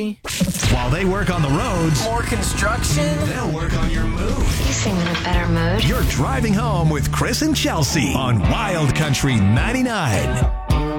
While they work on the roads, More construction. they'll work on your mood. You seem in a better mood. You're driving home with Chris and Chelsea on Wild Country 99.